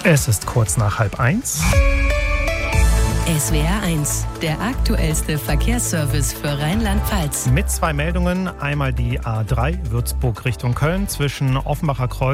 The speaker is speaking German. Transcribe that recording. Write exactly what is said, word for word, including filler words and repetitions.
Es ist kurz nach halb eins. S W R eins, der aktuellste Verkehrsservice für Rheinland-Pfalz. Mit zwei Meldungen. Einmal die A drei Würzburg Richtung Köln zwischen Offenbacher Kreuz